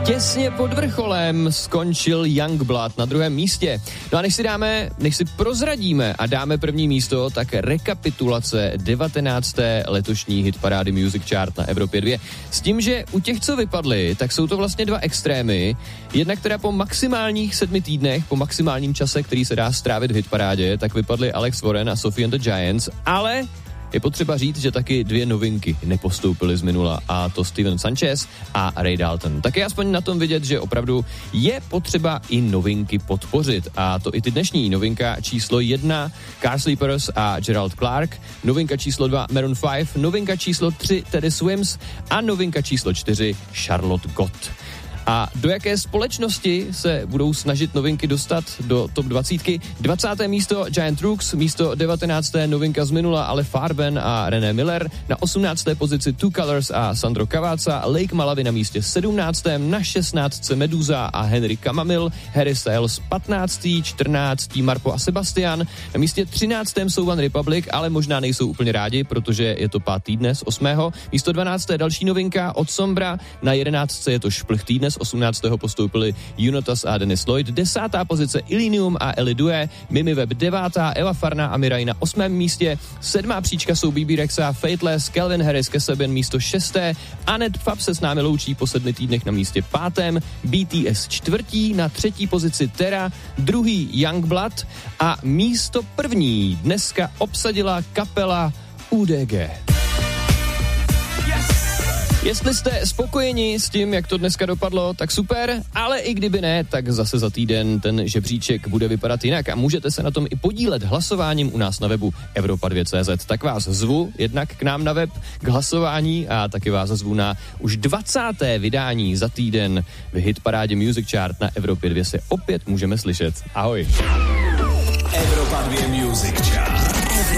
Těsně pod vrcholem skončil Youngblood na 2. místě. No a než si prozradíme a dáme první místo, tak rekapitulace 19. letošní hitparády Music Chart na Evropě 2. S tím, že u těch, co vypadly, tak jsou to vlastně 2 extrémy. Jedna, která po maximálních 7 týdnech, po maximálním čase, který se dá strávit v hitparádě, tak vypadly Alex Warren a Sophie and the Giants, ale je potřeba říct, že taky 2 novinky nepostoupily z minula, a to Steven Sanchez a Ray Dalton. Tak je aspoň na tom vidět, že opravdu je potřeba i novinky podpořit, a to i ty dnešní. Novinka číslo 1 Car Sleepers a Gerald Clark, novinka číslo 2 Maroon 5, novinka číslo 3 Teddy Swims a novinka číslo 4 Charlotte Gott. A do jaké společnosti se budou snažit novinky dostat do top 20? 20. místo Giant Rooks, místo 19. novinka z minula, ale Farben a René Miller, na 18. pozici Two Colors a Sandro Cavazza, Lake Malawi na místě 17. na 16. Meduza a Henry Camamil, Harry Styles 15. 14. Marpo a Sebastian, na místě 13. jsou One Republic, ale možná nejsou úplně rádi, protože je to 5. týdne z 8. Místo 12. další novinka od Sombra, na 11. je to Šplh týdne, 18. postoupili Unotas a Dennis Lloyd, 10. pozice Illenium a Ellie Due, Mimi Webb 9. Eva Farna a Mirai na 8. místě, 7. příčka jsou BB Rexa, Fateless, Calvin Harris, Keseben místo 6. Anet Fab se s námi loučí po 7 týdnech na místě 5. BTS 4. na 3. pozici Terra, 2. Youngblood a místo 1. dneska obsadila kapela UDG. Jestli jste spokojeni s tím, jak to dneska dopadlo, tak super, ale i kdyby ne, tak zase za týden ten žebříček bude vypadat jinak a můžete se na tom i podílet hlasováním u nás na webu Evropa2.cz. Tak vás zvu jednak k nám na web k hlasování a taky vás zvu na už 20. vydání za týden v hitparádě Music Chart na Evropě 2 se opět můžeme slyšet. Ahoj. Evropa 2 Music Chart.